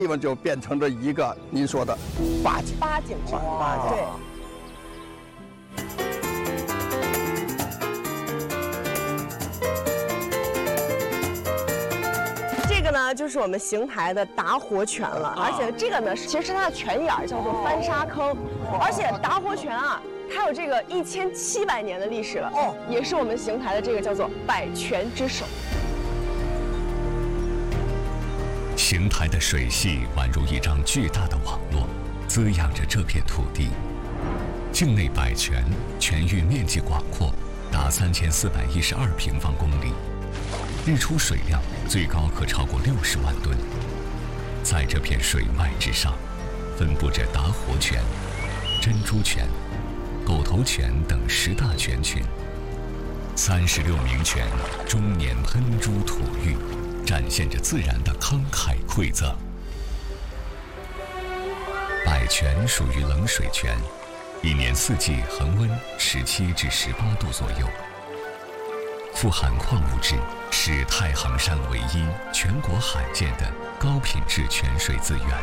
地方就变成了一个您说的八景。 八景圈，对。这个呢，就是我们邢台的达活泉了，而且这个呢，其实是它的泉眼叫做翻沙坑，而且达活泉啊，它有这个1700年的历史了，也是我们邢台的这个叫做百泉之首。 邢台的水系宛如一张巨大的网络，滋养着这片土地。境内百泉泉域面积广阔，达3412平方公里，日出水量最高可超过60万吨。在这片水脉之上，分布着达活泉、珍珠泉、狗头泉等10大泉群，36名泉终年喷珠吐玉，展现着自然的慷慨馈赠。百泉属于冷水泉，一年四季恒温17至18度左右，富含矿物质，是太行山唯一全国罕见的高品质泉水资源。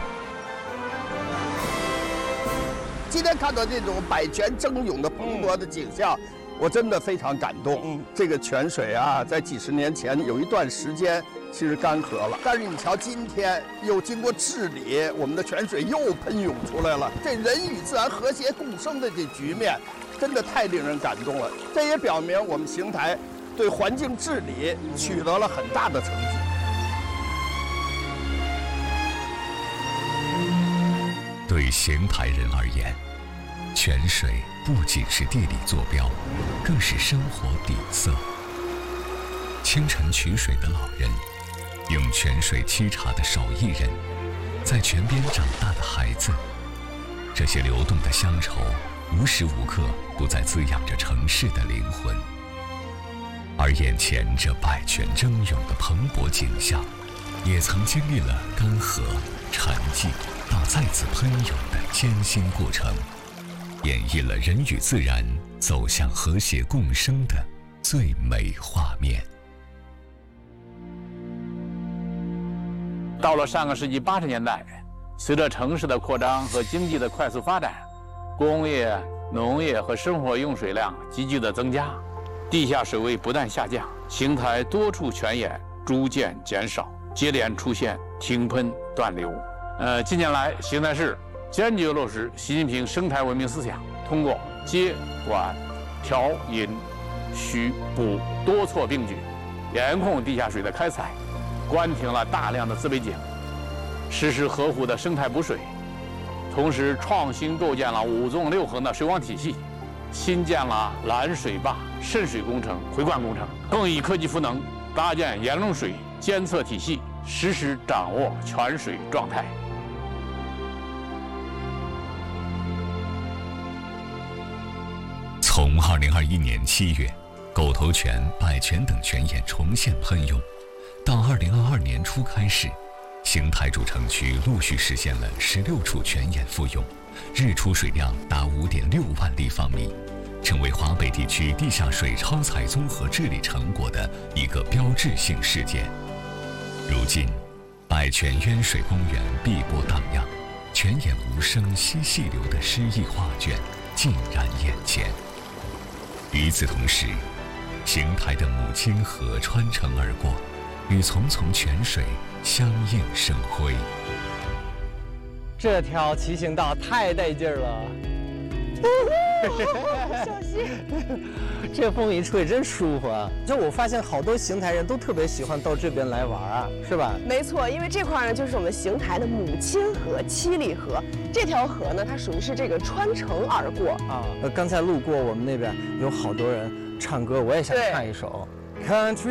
今天看到这种百泉争涌的蓬勃的景象，我真的非常感动。这个泉水啊，在几十年前有一段时间其实干涸了，但是你瞧，今天又经过治理，我们的泉水又喷涌出来了。这人与自然和谐共生的这局面，真的太令人感动了。这也表明我们邢台对环境治理取得了很大的成绩。 对邢台人而言，泉水不仅是地理坐标，更是生活底色。清晨取水的老人，用泉水沏茶的手艺人，在泉边长大的孩子，这些流动的乡愁，无时无刻不在滋养着城市的灵魂。而眼前这百泉争涌的蓬勃景象，也曾经历了干涸、沉寂到再次喷涌的艰辛过程，演绎了人与自然走向和谐共生的最美画面。 到了上个世纪80年代，随着城市的扩张和经济的快速发展，工业、农业和生活用水量急剧的增加，地下水位不断下降，邢台多处泉眼逐渐减少，接连出现停喷断流。近年来，邢台市坚决落实习近平生态文明思想，通过接管、调引、蓄、补多措并举，严控地下水的开采，关停了大量的自备井，实施合湖的生态补水，同时创新构建了5纵6横的水网体系，新建了拦水坝、渗水工程、回灌工程，更以科技赋能搭建盐用水监测体系，实时掌握泉水状态。 从2021年7月，狗头泉、百泉等泉眼重现喷涌，到2022年初开始，邢台主城区陆续实现了16处泉眼复涌，日出水量达5.6万立方米，成为华北地区地下水超采综合治理成果的一个标志性事件。如今，百泉渊水公园碧波荡漾，泉眼无声惜细流的诗意画卷尽然眼前。与此同时，邢台的母亲河穿城而过，与淙淙泉水相映生辉。 这条骑行道太带劲儿了！ 小心！ 这风一吹真舒服啊！就我发现好多邢台人都特别喜欢到这边来玩啊，是吧？ 没错，因为这块呢就是我们邢台的母亲河七里河。这条河呢，它属于是这个穿城而过啊。刚才路过我们那边有好多人唱歌，我也想唱一首。Country